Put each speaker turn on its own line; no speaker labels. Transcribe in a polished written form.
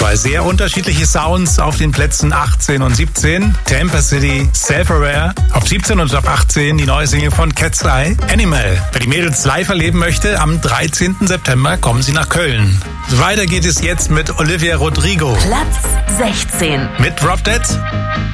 Zwei sehr unterschiedliche Sounds auf den Plätzen 18 und 17. Tampa City, Self-Aware. Auf 17 und auf 18 die neue Single von Cat's Eye, Animal. Wer die Mädels live erleben möchte, am 13. September kommen sie nach Köln. Weiter geht es jetzt mit Olivia Rodrigo.
Platz 16.
Mit Drop Dead.